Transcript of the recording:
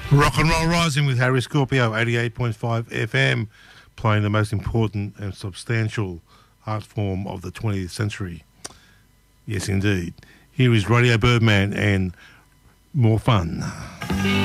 Rock and Roll Rising with Harry Scorpio, 88.5 FM, playing the most important and substantial art form of the 20th century. Yes, indeed. Here is Radio Birdman and More Fun.